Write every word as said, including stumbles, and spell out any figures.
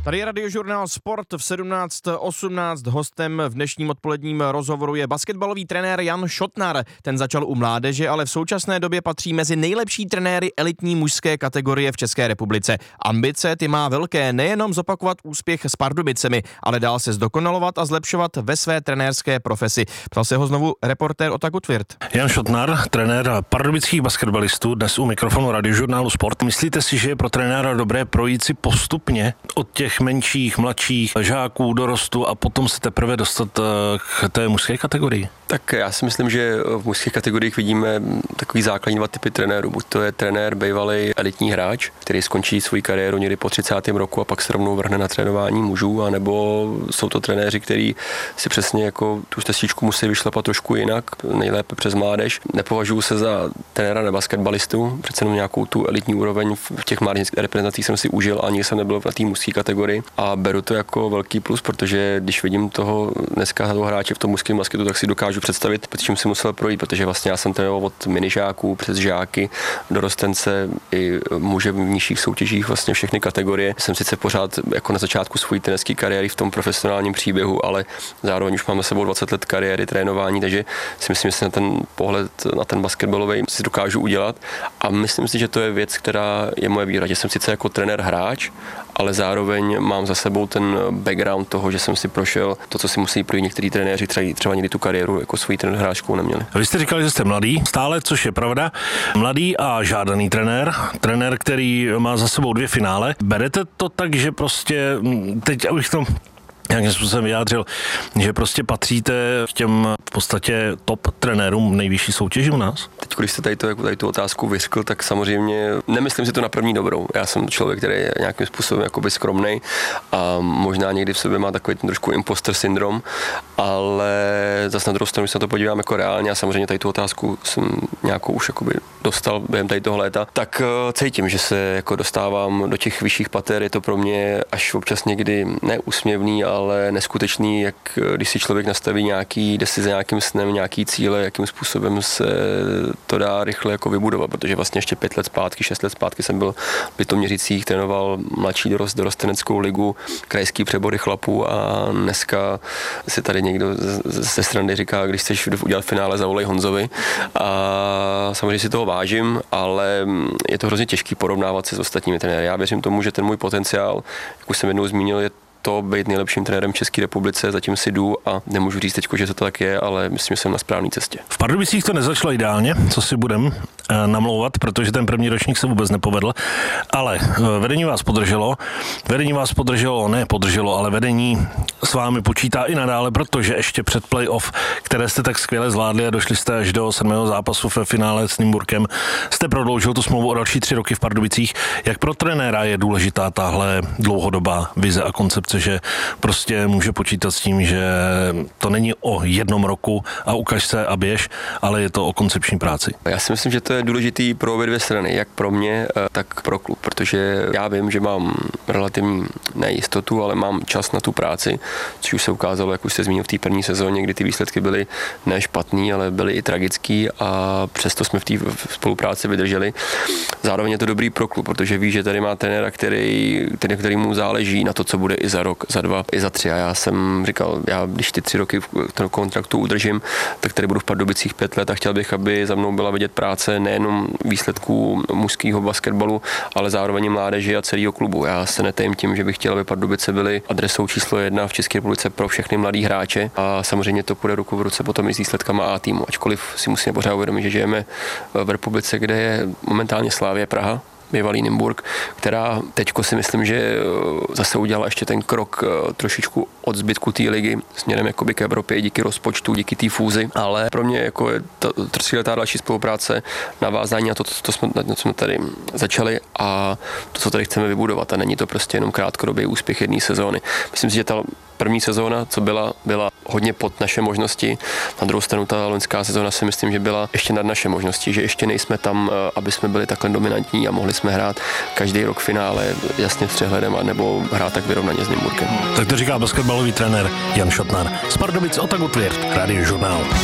Tady je Radiožurnál Sport v sedmnáct osmnáct. Hostem v dnešním odpoledním rozhovoru je basketbalový trenér Jan Šotnar. Ten začal u mládeže, ale v současné době patří mezi nejlepší trenéry elitní mužské kategorie v České republice. Ambice ty má velké, nejenom zopakovat úspěch s Pardubicemi, ale dál se zdokonalovat a zlepšovat ve své trenérské profesi. Ptal se ho znovu reportér Otaku Tvirt. Jan Šotnar, trenér pardubických basketbalistů, dnes u mikrofonu Radiožurnálu Sport. Myslíte si, že je pro trenéra dobré projít si postupně od těch menších, mladších žáků, dorostu a potom se teprve dostat k té mužské kategorii? Tak já si myslím, že v mužských kategoriích vidíme takový základní dva typy trenérů. Buď to je trenér bývalý elitní hráč, který skončí svou kariéru někdy po třicátém roku a pak se rovnou vrhne na trénování mužů, anebo jsou to trenéři, kteří si přesně jako tu stestičku musí vyšlapat trošku jinak, nejlépe přes mládež. Nepovažuji se za trenéra na basketbalistu, přece jenom nějakou tu elitní úroveň v těch mládežnických reprezentacích jsem si užil, ani jsem nebyl v té mužské kategorii a beru to jako velký plus, protože když vidím toho dneska toho hráče v tom mužském basketu, tak si dokážu představit, pod čím si musel projít, protože vlastně já jsem trénoval od minižáků přes žáky, dorostence i muže v nižších soutěžích, vlastně všechny kategorie. Jsem sice pořád jako na začátku své trenerské kariéry v tom profesionálním příběhu, ale zároveň už mám za sebou dvacet let kariéry trénování, takže si myslím, že si na ten pohled na ten basketbalový si dokážu udělat a myslím si, že to je věc, která je moje výhoda, že jsem sice jako trenér hráč, ale zároveň mám za sebou ten background toho, že jsem si prošel to, co si musí projít některý trenéři, třeba, třeba někdy tu kariéru jako svůj trenér hráčkou neměli. Vy jste říkali, že jste mladý, stále, což je pravda. Mladý a žádaný trenér, trenér, který má za sebou dvě finále. Berete to tak, že prostě, teď abych to nějakým způsobem vyjádřil, že prostě patříte k těm v podstatě top trenérům nejvyšší soutěži u nás? Teď, když jste tady, to, tady tu otázku vyřkl, tak samozřejmě nemyslím si to na první dobrou. Já jsem člověk, který je nějakým způsobem jakoby skromnej a možná někdy v sobě má takový ten trošku imposter syndrom, ale zase na druhou stranu, když se na to podívám jako reálně a samozřejmě tady tu otázku jsem nějakou už jakoby dostal během tady toho léta, tak cítím, že se jako dostávám do těch vyšších pater, je to pro mě až občas někdy neúsměvný, ale neskutečný, jak když si člověk nastaví nějaký, jde si za nějakým snem, nějaký cíle, jakým způsobem se to dá rychle jako vybudovat, protože vlastně ještě pět let zpátky, šest let zpátky jsem byl v Litoměřicích, trénoval mladší dorost, dorosteneckou ligu, krajský přebory chlapů a dneska si tady někdo ze strany říká, když chceš udělat finále, zavolej Honzovi a samozřejmě si toho vážím, ale je to hrozně těžký porovnávat se s ostatními trenéry. Já věřím tomu, že ten můj potenciál, jak už jsem jednou zmínil, je to být nejlepším trenérem v České republice, zatím si jdu a nemůžu říct teď, že to tak je, ale myslím, že jsem na správné cestě. V Pardubicích to nezačalo ideálně, co si budem e, namlouvat, protože ten první ročník se vůbec nepovedl, ale e, vedení vás podrželo, vedení vás podrželo, ne podrželo, ale vedení s vámi počítá i nadále, protože ještě před playoff, které jste tak skvěle zvládli a došli jste až do sedmého zápasu ve finále s Nymburkem, jste prodloužil tu smlouvu o další tři roky v Pardubicích. Jak pro trenéra je důležitá tahle dlouhodobá vize a koncepce, že prostě může počítat s tím, že to není o jednom roku a ukaž se a běž, ale je to o koncepční práci. Já si myslím, že to je důležitý pro obě dvě strany, jak pro mě, tak pro klub, protože já vím, že mám relativní nejistotu, ale mám čas na tu práci, což už se ukázalo, jak už jste zmínil v té první sezóně, kdy ty výsledky byly ne špatný, ale byly i tragický a přesto jsme v té spolupráci vydrželi. Zároveň je to dobrý pro klub, protože ví, že tady má trenéra, který, který, který mu záleží na to, co bude i za rok, za dva, i za tři. A já jsem říkal, já když ty tři roky v tom kontraktu udržím, tak tady budu v Pardubicích pět let a chtěl bych, aby za mnou byla vidět práce nejenom výsledků mužského basketbalu, ale zároveň mládeže a celého klubu. Já se netajím tím, že bych chtěl, aby Pardubice byly adresou číslo jedna v České republice pro všechny mladý hráče a samozřejmě to půjde ruku v ruce potom i s výsledkama A týmu. Ačkoliv si musíme pořád uvědomit, že žijeme v republice, kde je momentálně Slavia Praha, bývalý Nymburk, která teďko si myslím, že zase udělala ještě ten krok trošičku od zbytku té ligy směrem jakoby k Evropě díky rozpočtu, díky té fúzi, ale pro mě jako je tříletá další spolupráce, navázání na to, to, to jsme, na to jsme tady začali a to, co tady chceme vybudovat a není to prostě jenom krátkodobý úspěch jedné sezóny. Myslím si, že ta první sezóna, co byla, byla hodně pod naše možnosti. Na druhou stranu ta loňská sezóna si myslím, že byla ještě nad naše možnosti, že ještě nejsme tam, aby jsme byli takhle dominantní a mohli jsme hrát každý rok finále jasně s přehledem a nebo hrát tak vyrovnaně s Nymburkem. Tak to říká basketbalový trenér Jan Šotnar. Z Pardubic Otaku Tvirt, Radiožurnál.